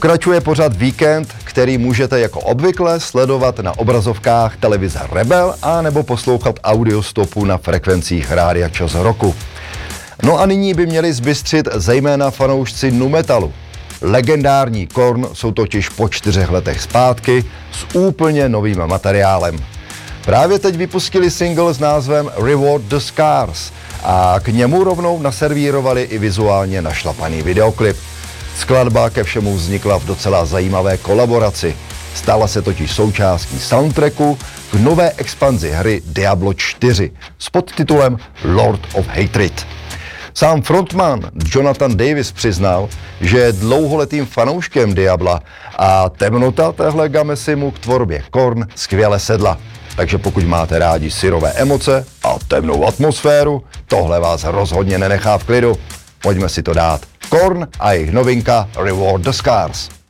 Pokračuje pořad Víkend, který můžete jako obvykle sledovat na obrazovkách televize Rebel a nebo poslouchat audiostopu na frekvencích Rádia Čas roku. No a nyní by měli zbystřit zejména fanoušci nu metalu. Legendární Korn jsou totiž po 4 letech zpátky s úplně novým materiálem. Právě teď vypustili single s názvem Reward the Scars a k němu rovnou naservírovali i vizuálně našlapaný videoklip. Skladba ke všemu vznikla v docela zajímavé kolaboraci. Stala se totiž součástí soundtracku k nové expanzi hry Diablo 4 s podtitulem Lord of Hatred. Sám frontman Jonathan Davis přiznal, že je dlouholetým fanouškem Diabla a temnota téhle gamesy mu k tvorbě Korn skvěle sedla. Takže pokud máte rádi syrové emoce a temnou atmosféru, tohle vás rozhodně nenechá v klidu. Pojďme si to dát. Korn a jejich novinka Reward the Scars.